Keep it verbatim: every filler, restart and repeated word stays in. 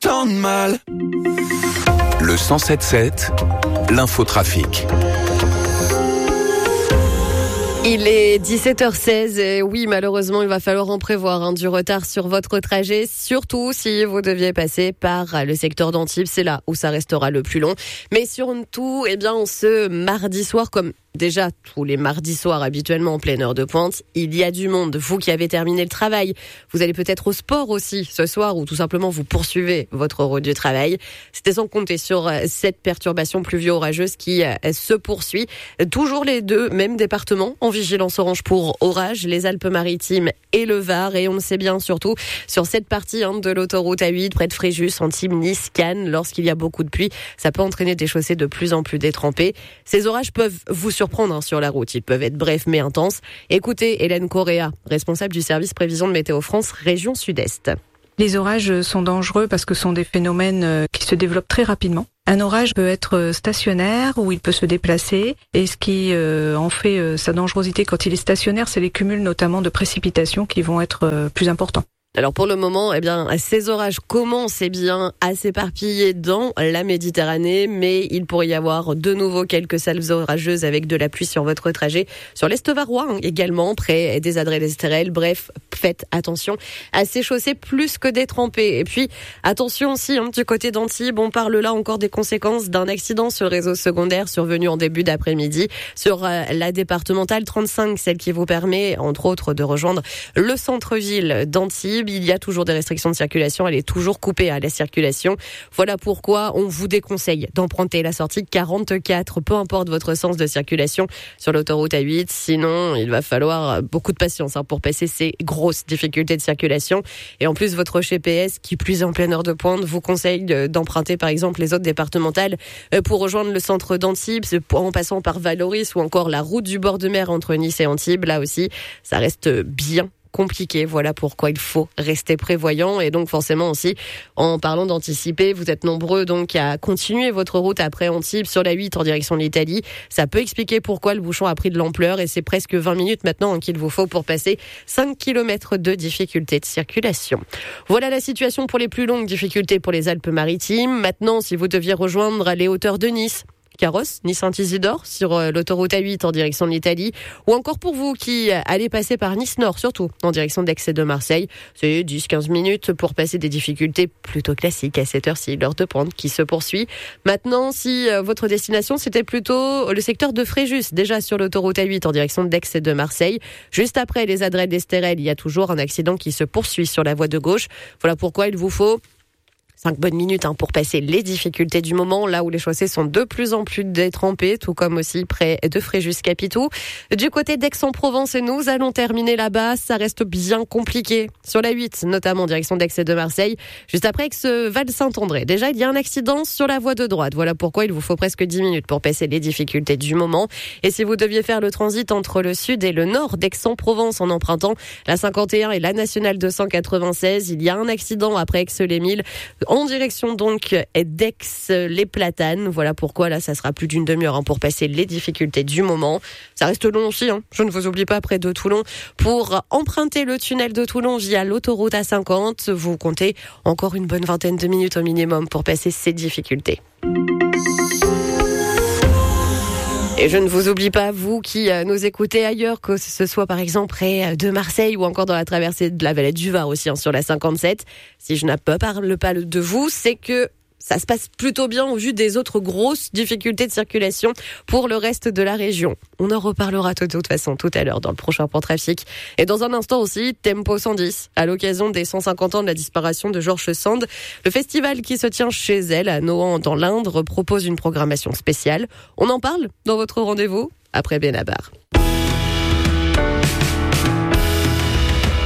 tant de mal. Le cent sept sept, l'infotrafic. Il est dix-sept heures seize et oui, malheureusement, il va falloir en prévoir hein, du retard sur votre trajet, surtout si vous deviez passer par le secteur d'Antibes. C'est là où ça restera le plus long. Mais surtout, eh bien, ce mardi soir, comme déjà tous les mardis soirs habituellement en pleine heure de pointe, il y a du monde. Vous qui avez terminé le travail, vous allez peut-être au sport aussi ce soir ou tout simplement vous poursuivez votre route du travail. C'était sans compter sur cette perturbation pluvio-orageuse qui se poursuit. Toujours les deux mêmes départements en vigilance orange pour orage, les Alpes-Maritimes et le Var. Et on le sait bien surtout sur cette partie hein, de l'autoroute A huit près de Fréjus, Antibes, Nice, Cannes. Lorsqu'il y a beaucoup de pluie, ça peut entraîner des chaussées de plus en plus détrempées. Ces orages peuvent vous surprendre Hein, sur la route. Ils peuvent être brefs mais intenses. Écoutez Hélène Correa, responsable du service prévision de Météo France, région Sud-Est. Les orages sont dangereux parce que ce sont des phénomènes qui se développent très rapidement. Un orage peut être stationnaire ou il peut se déplacer et ce qui euh, en fait euh, sa dangerosité quand il est stationnaire, c'est les cumuls notamment de précipitations qui vont être euh, plus importants. Alors pour le moment, eh bien, ces orages commencent eh bien, à s'éparpiller dans la Méditerranée, mais il pourrait y avoir de nouveau quelques salves orageuses avec de la pluie sur votre trajet, sur l'Est varois hein, également, près des Adrets d'Esterel. Bref, faites attention à ces chaussées plus que détrempées. Et puis, attention aussi hein, du côté d'Antibes, on parle là encore des conséquences d'un accident sur le réseau secondaire survenu en début d'après-midi sur euh, la départementale trente-cinq, celle qui vous permet, entre autres, de rejoindre le centre-ville d'Antibes. Il y a toujours des restrictions de circulation, elle est toujours coupée à la circulation. Voilà pourquoi on vous déconseille d'emprunter la sortie quarante-quatre, peu importe votre sens de circulation sur l'autoroute A huit. Sinon, il va falloir beaucoup de patience hein, pour passer ces grosses difficultés de circulation. Et en plus, votre G P S, qui plus est en pleine heure de pointe, vous conseille d'emprunter par exemple les autres départementales pour rejoindre le centre d'Antibes, en passant par Valoris ou encore la route du bord de mer entre Nice et Antibes. Là aussi, ça reste bien compliqué. Voilà pourquoi il faut rester prévoyant et donc forcément aussi en parlant d'anticiper, vous êtes nombreux donc à continuer votre route après Antibes sur la huit en direction de l'Italie. Ça peut expliquer pourquoi le bouchon a pris de l'ampleur et c'est presque vingt minutes maintenant hein, qu'il vous faut pour passer cinq kilomètres de difficultés de circulation. Voilà la situation pour les plus longues difficultés pour les Alpes-Maritimes. Maintenant, si vous deviez rejoindre les hauteurs de Nice, Carrosse, Nice-Saint-Isidore sur euh, l'autoroute A huit en direction de l'Italie, ou encore pour vous qui euh, allez passer par Nice-Nord, surtout en direction d'Aix et de Marseille, c'est dix à quinze minutes pour passer des difficultés plutôt classiques à cette heure-ci, l'heure de pointe qui se poursuit. Maintenant, si euh, votre destination c'était plutôt le secteur de Fréjus, déjà sur l'autoroute A huit en direction d'Aix et de Marseille, juste après les Adrets d'Esterel, il y a toujours un accident qui se poursuit sur la voie de gauche. Voilà pourquoi il vous faut cinq bonnes minutes hein, pour passer les difficultés du moment, là où les chaussées sont de plus en plus détrempées, tout comme aussi près de Fréjus-Capitaux. Du côté d'Aix-en-Provence, et nous allons terminer là-bas, ça reste bien compliqué. Sur la huit, notamment en direction d'Aix et de Marseille, juste après Aix-Val-Saint-André. Déjà, il y a un accident sur la voie de droite. Voilà pourquoi il vous faut presque dix minutes pour passer les difficultés du moment. Et si vous deviez faire le transit entre le sud et le nord d'Aix-en-Provence en empruntant la cinquante et un et la nationale deux cent quatre-vingt-seize, il y a un accident après Aix-les-Milles, en direction donc d'Aix-les-Platanes. Voilà pourquoi là ça sera plus d'une demi-heure hein, pour passer les difficultés du moment. Ça reste long aussi, hein. Je ne vous oublie pas près de Toulon. Pour emprunter le tunnel de Toulon via l'autoroute A cinquante, vous comptez encore une bonne vingtaine de minutes au minimum pour passer ces difficultés. Et je ne vous oublie pas, vous qui nous écoutez ailleurs, que ce soit par exemple près de Marseille ou encore dans la traversée de la vallée du Var aussi, hein, sur la cinquante-sept. Si je ne parle pas de vous, c'est que ça se passe plutôt bien au vu des autres grosses difficultés de circulation pour le reste de la région. On en reparlera de toute façon tout à l'heure dans le prochain Point Trafic. Et dans un instant aussi, Tempo cent dix, à l'occasion des cent cinquante ans de la disparition de Georges Sand. Le festival qui se tient chez elle, à Nohant dans l'Indre, propose une programmation spéciale. On en parle dans votre rendez-vous après Benabar.